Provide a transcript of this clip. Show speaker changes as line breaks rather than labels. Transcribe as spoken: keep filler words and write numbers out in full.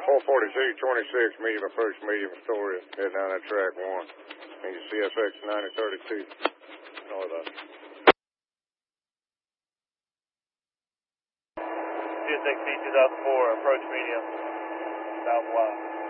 four forty-two twenty-six, medium approach, medium Astoria, heading down that track one. And your C S X ninety thirty-two, north of.
C S X C two thousand four, approach medium, southwest.